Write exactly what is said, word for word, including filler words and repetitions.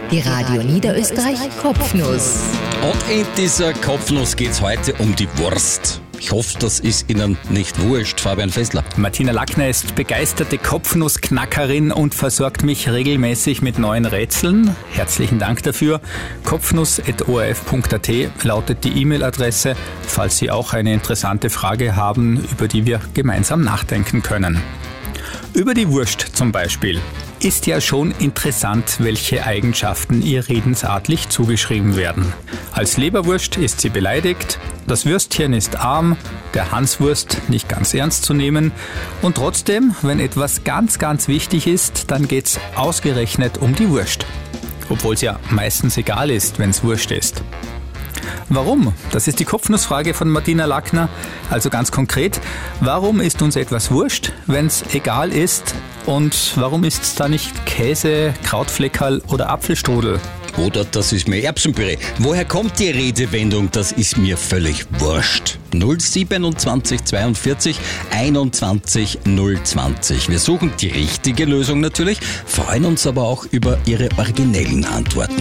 Die Radio Niederösterreich Kopfnuss. Und in dieser Kopfnuss geht's heute um die Wurst. Ich hoffe, das ist Ihnen nicht wurscht, Fabian Fessler. Martina Lackner ist begeisterte Kopfnussknackerin und versorgt mich regelmäßig mit neuen Rätseln. Herzlichen Dank dafür. kopfnuss at o r f punkt a t lautet die E-Mail-Adresse, falls Sie auch eine interessante Frage haben, über die wir gemeinsam nachdenken können. Über die Wurst zum Beispiel. Ist ja schon interessant, welche Eigenschaften ihr redensartlich zugeschrieben werden. Als Leberwurst ist sie beleidigt, das Würstchen ist arm, der Hanswurst nicht ganz ernst zu nehmen und trotzdem, wenn etwas ganz, ganz wichtig ist, dann geht's ausgerechnet um die Wurst. Obwohl es ja meistens egal ist, wenn's Wurst ist. Warum? Das ist die Kopfnussfrage von Martina Lackner. Also ganz konkret, warum ist uns etwas wurscht, wenn es egal ist? Und warum ist es da nicht Käse, Krautfleckerl oder Apfelstrudel? Oder das ist mir Erbsenpüree. Woher kommt die Redewendung, das ist mir völlig wurscht? null siebenundzwanzig zweiundvierzig einundzwanzig null zwanzig. Wir suchen die richtige Lösung natürlich, freuen uns aber auch über Ihre originellen Antworten.